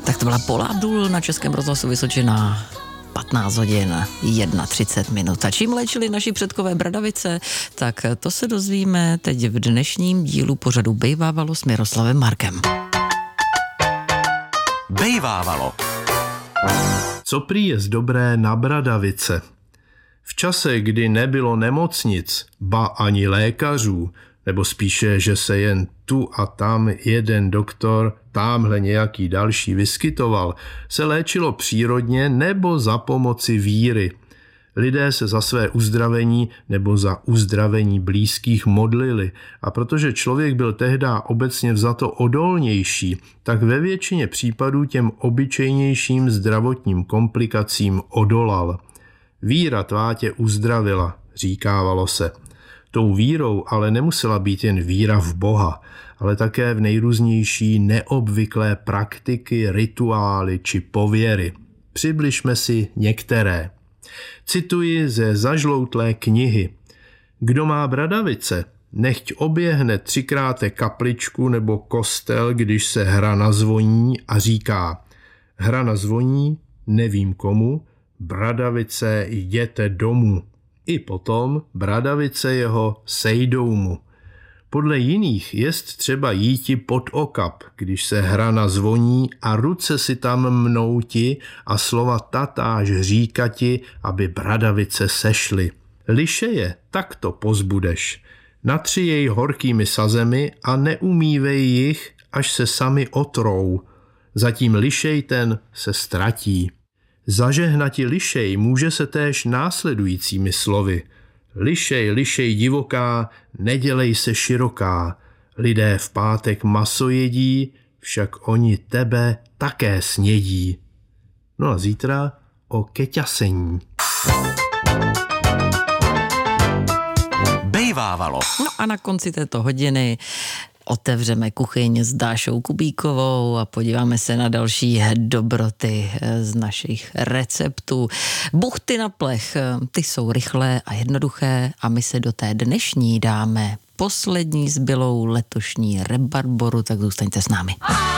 Tak to byla Paula Abdul na Českém rozhlasu Vysočina. 15 hodin 31 minut. A čím léčili naši předkové bradavice, tak to se dozvíme teď v dnešním dílu pořadu Bejvávalo s Miroslavem Markem. Bejvávalo. Co prý jest dobré na bradavice? V čase, kdy nebylo nemocnic, ba ani lékařů, nebo spíše, že se jen tu a tam jeden doktor, támhle nějaký další vyskytoval, se léčilo přírodně nebo za pomoci víry. Lidé se za své uzdravení nebo za uzdravení blízkých modlili a protože člověk byl tehdá obecně vzato odolnější, tak ve většině případů těm obyčejnějším zdravotním komplikacím odolal. Víra tvá tě uzdravila, říkávalo se. Tou vírou ale nemusela být jen víra v Boha, ale také v nejrůznější neobvyklé praktiky, rituály či pověry. Přibližme si některé. Cituji ze zažloutlé knihy. Kdo má bradavice, nechť oběhne 3krát kapličku nebo kostel, když se hrana zvoní a říká: hrana zvoní, nevím komu, bradavice, jděte domů. I potom bradavice jeho sejdou mu. Podle jiných jest třeba jíti pod okap, když se hrana zvoní a ruce si tam mnouti a slova tatáž říkati, aby bradavice sešly. Lišeje takto pozbudeš. Natři jej horkými sazemi a neumívej jich, až se sami otrou. Zatím lišej ten se ztratí. Zažehnati lišej může se též následujícími slovy. Lišej, lišej divoká, nedělej se široká. Lidé v pátek maso jedí, však oni tebe také snědí. No a zítra o keťasení. Bejvávalo. No a na konci této hodiny otevřeme kuchyň s Dášou Kubíkovou a podíváme se na další dobroty z našich receptů. Buchty na plech, ty jsou rychlé a jednoduché a my se do té dnešní dáme poslední zbylou letošní rebarboru, tak zůstaňte s námi.